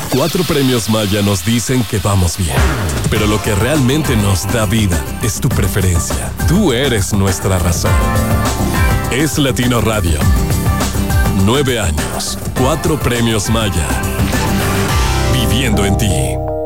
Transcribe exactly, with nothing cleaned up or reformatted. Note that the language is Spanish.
Cuatro premios Maya nos dicen que vamos bien. Pero lo que realmente nos da vida es tu preferencia. Tú eres nuestra razón. Es Latino Radio. Nueve años, cuatro premios Maya. Viviendo en ti.